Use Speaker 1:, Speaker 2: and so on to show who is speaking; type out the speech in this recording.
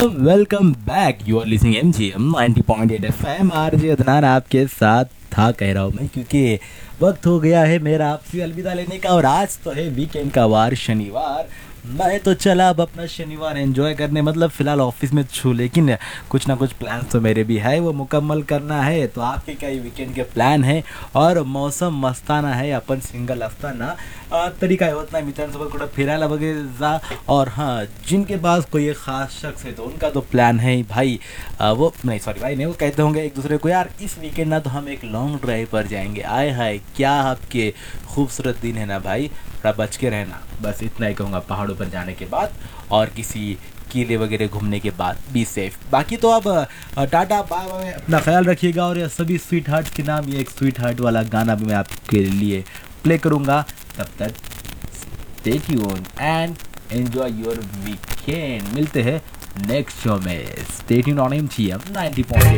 Speaker 1: Welcome back. You are listening MGM 90.8 FM। RJ Adnan आपके साथ था कह रहा हूँ मैं, क्योंकि वक्त हो गया है मेरा आपसे अलविदा लेने का। और आज तो है वीकेंड का वार, शनिवार। मैं तो चला अब अपना शनिवार एंजॉय करने, मतलब फ़िलहाल ऑफिस में छू, लेकिन कुछ ना कुछ प्लान तो मेरे भी है, वो मुकम्मल करना है। तो आपके क्या वीकेंड के प्लान है? और मौसम मस्ताना है, अपन सिंगल असताना तरीका होता है मित्रांसोबत कुठं फिरायला वगैरे जा। और हाँ, जिनके पास कोई एक ख़ास शख्स है तो उनका तो प्लान है भाई, वो नहीं, सॉरी भाई नहीं, वो कहते होंगे एक दूसरे को, यार इस वीकेंड ना तो हम एक लॉन्ग ड्राइव पर जाएंगे। आए हाय क्या आपके खूबसूरत दिन है ना भाई, थोड़ा बच के रहना, बस इतना ही कहूँगा। पहाड़ों पर जाने के बाद और किसी किले वगैरह घूमने के बाद बी सेफ। बाकी तो अब टाटा बाय बाय, अपना ख्याल रखिएगा। और ये सभी स्वीट हार्ट के नाम ये एक स्वीट हार्ट वाला गाना भी मैं आपके लिए प्ले करूँगा। तब तक stay tuned and enjoy your weekend. मिलते हैं नेक्स्ट शो में। Stay tuned on MGM 90.8।